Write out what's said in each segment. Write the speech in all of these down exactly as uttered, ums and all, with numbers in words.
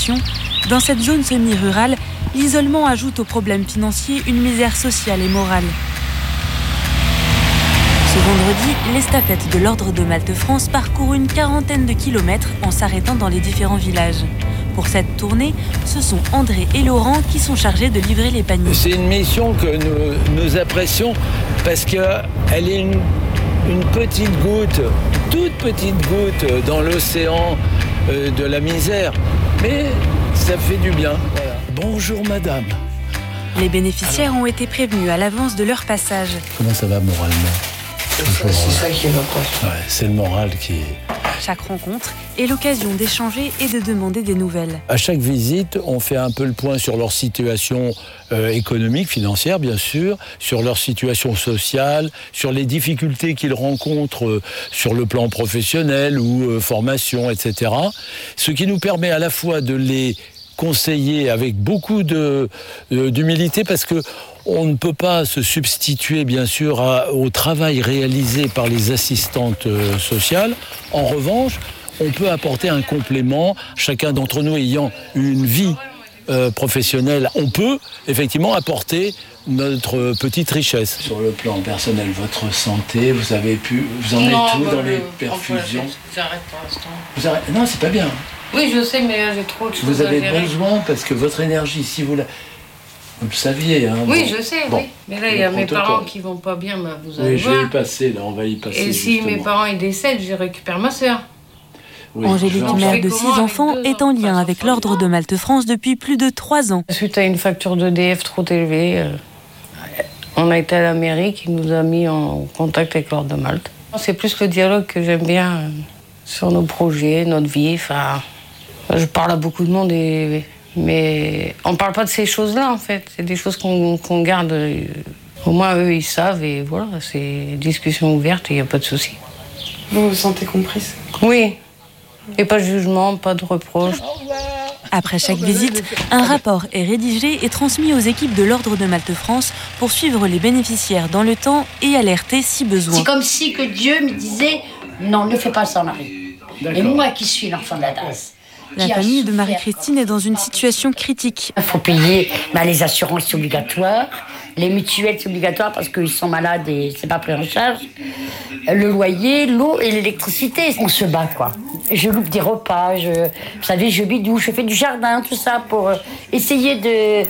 situation, dans cette zone semi-rurale, l'isolement ajoute aux problèmes financiers une misère sociale et morale. Ce vendredi, l'estafette de l'Ordre de Malte France parcourt une quarantaine de kilomètres en s'arrêtant dans les différents villages. Pour cette tournée, ce sont André et Laurent qui sont chargés de livrer les paniers. C'est une mission que nous, nous apprécions parce qu'elle est une, une petite goutte, toute petite goutte dans l'océan euh, de la misère. Mais ça fait du bien. Voilà. Bonjour madame. Les bénéficiaires Alors... ont été prévenus à l'avance de leur passage. Comment ça va moralement ? C'est ça qui va pas. Ouais, c'est le moral qui... Chaque rencontre est l'occasion d'échanger et de demander des nouvelles. À chaque visite, on fait un peu le point sur leur situation euh, économique, financière bien sûr, sur leur situation sociale, sur les difficultés qu'ils rencontrent euh, sur le plan professionnel ou euh, formation, et cetera. Ce qui nous permet à la fois de les conseiller avec beaucoup de, euh, d'humilité parce que on ne peut pas se substituer, bien sûr, à, au travail réalisé par les assistantes euh, sociales. En revanche, on peut apporter un complément, chacun d'entre nous ayant une vie euh, professionnelle. On peut, effectivement, apporter notre petite richesse. Sur le plan personnel, votre santé, vous avez pu... Vous en êtes tout dans les perfusions. J'arrête pour l'instant. Vous arrêtez, non, c'est pas bien. Oui, je sais, mais j'ai trop de choses vous avez à gérer. besoin, parce que votre énergie, si vous la... Vous le saviez, hein. Oui, bon. je sais, bon. oui. Mais là, il y a mes parents qui vont pas bien, bah, vous allez oui, voir. je vais y passer, là, on va y passer. Et si justement. mes parents ils décèdent, je récupère ma sœur. Oui, Angélique, mère de six enfants, est en lien avec l'Ordre de Malte France depuis plus de trois ans. Suite à une facture d'E D F trop élevée, euh, on a été à la mairie qui nous a mis en contact avec l'Ordre de Malte. C'est plus le dialogue que j'aime bien euh, sur nos projets, notre vie. Enfin, je parle à beaucoup de monde, et, mais on parle pas de ces choses-là en fait. C'est des choses qu'on, qu'on garde. Euh, au moins eux ils savent et voilà, c'est discussion ouverte et il n'y a pas de souci. Vous vous sentez comprise ? Oui. Et pas de jugement, pas de reproche. Après chaque visite, un rapport est rédigé et transmis aux équipes de l'Ordre de Malte France pour suivre les bénéficiaires dans le temps et alerter si besoin. C'est comme si que Dieu me disait « Non, ne fais pas ça, Marie. » Et moi qui suis l'enfant de la tasse. La famille de Marie-Christine est dans une situation critique. Il faut payer bah, les assurances obligatoires, les mutuelles obligatoires parce qu'ils sont malades et c'est pas pris en charge, le loyer, l'eau et l'électricité. On se bat quoi. Je loupe des repas, je, vous savez, je bidouille, je fais du jardin, tout ça pour euh, essayer de,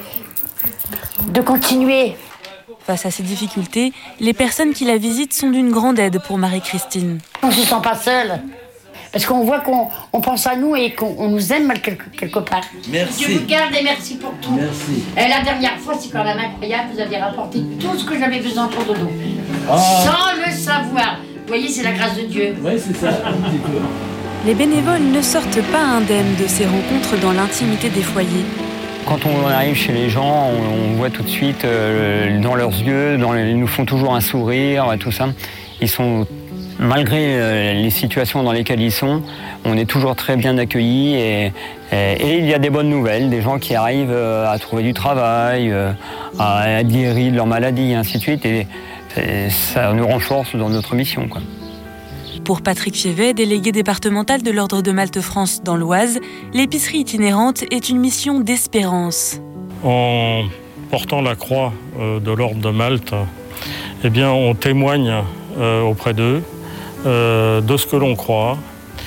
de continuer. Face à ces difficultés, les personnes qui la visitent sont d'une grande aide pour Marie-Christine. On ne se sent pas seul. Parce qu'on voit qu'on on pense à nous et qu'on on nous aime mal quelque, quelque part. Merci. Dieu vous garde et merci pour tout. Merci. Et la dernière fois, c'est quand même incroyable, vous avez rapporté tout ce que j'avais besoin pour Dodo. Oh. Sans le savoir. Vous voyez, c'est la grâce de Dieu. Oui, c'est ça, un petit peu. Les bénévoles ne sortent pas indemnes de ces rencontres dans l'intimité des foyers. Quand on arrive chez les gens, on, on voit tout de suite euh, dans leurs yeux, dans les, ils nous font toujours un sourire, tout ça. Ils sont... Malgré euh, les situations dans lesquelles ils sont, on est toujours très bien accueillis et, et, et il y a des bonnes nouvelles, des gens qui arrivent euh, à trouver du travail, euh, à, à guérir de leur maladie et ainsi de suite. Et, et ça nous renforce dans notre mission, quoi. Pour Patrick Fievet, délégué départemental de l'Ordre de Malte France dans l'Oise, l'épicerie itinérante est une mission d'espérance. En portant la croix euh, de l'Ordre de Malte, eh bien, on témoigne euh, auprès d'eux Euh, de ce que l'on croit.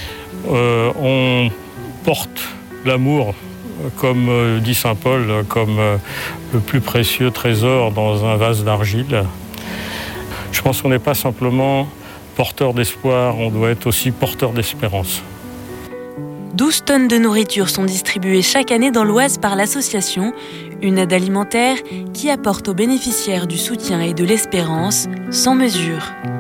Euh, on porte l'amour, comme euh, dit saint Paul, comme euh, le plus précieux trésor dans un vase d'argile. Je pense qu'on n'est pas simplement porteur d'espoir, on doit être aussi porteur d'espérance. douze tonnes de nourriture sont distribuées chaque année dans l'Oise par l'association, une aide alimentaire qui apporte aux bénéficiaires du soutien et de l'espérance sans mesure.